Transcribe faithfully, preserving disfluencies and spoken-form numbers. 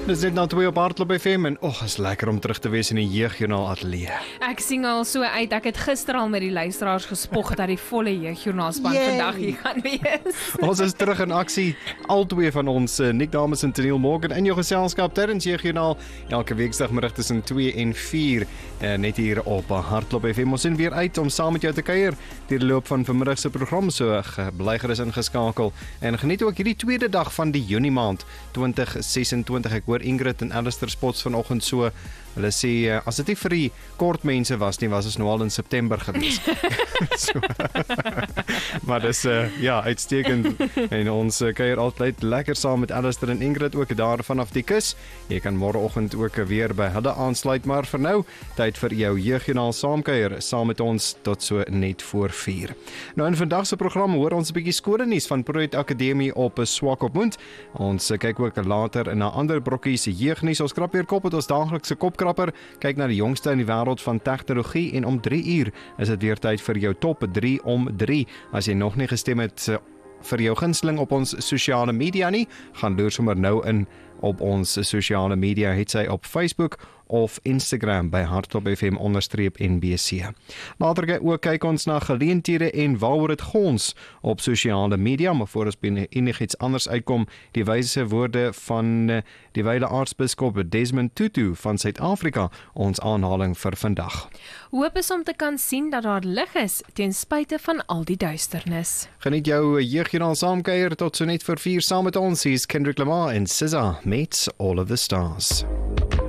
Dis net nou twee op Hardloop F M en och, is lekker om terug te wees in die Jeugjoernaal ateljee. Ek sien al so uit, ek het gister al met die luisteraars gespog dat die volle Jeugjoernaalspan vandag hier gaan wees. Ons is terug in aksie, al twee van ons, Nick Dames en Teniel Morgan in jou geselskap terwyl Jeugjoernaal, elke weekdagmiddag tussen twee en vier, net hier op Hardloop F M. Ons sien weer uit om saam met jou te kuier deur die loop van vanmiddag se program, so bly gerus ingeskakel en geniet ook hierdie tweede dag van die Junie maand twintig sesentwintig. Ek hoor Ingrid en Alistair spots vanoggend so, hulle sê, as dit nie vir die kort mense was nie, was ons nou al in September gewees. so, maar dis, uh, ja, uitstekend, en ons uh, kuier altyd lekker saam met Alistair en Ingrid, ook daar vanaf die kus. Jy kan môreoggend ook weer by hulle aansluit, maar vir nou, tyd vir jou Jeugjoernaal saamkuier, saam met ons tot so net voor vier. Nou in vandag se program hoor ons 'n bietjie skoolnuus van Projek Akademie op Swakopmund. Ons uh, kyk ook later na ander brokkies jeugnuus. Ons krap weer kop met ons daaglikse kopkrapper, kyk na die jongste in die wêreld van tegnologie en om drie uur is dit weer tyd vir jou top drie om drie. As jy nog nie gestem het vir jou gunsteling op ons sosiale media nie, gaan loer sommer nou in op ons sosiale media, het sy op Facebook of Instagram by Hardloop F M onderstreep N B C. Later ook kyk ons na geleenthede en waaroor dit gons op sosiale media, maar voor ons enigiets anders uitkom, die wyse woorde van die wyle aartsbiskop Desmond Tutu van Suid-Afrika, ons aanhaling vir vandag. Hoop is om te kan sien dat daar lig is ten spyte van al die duisternis. Geniet jou Jeugjoernaal saamkuier tot so net vir vier saam met ons. Hier is Kendrick Lamar en S Z A meets All of the Stars.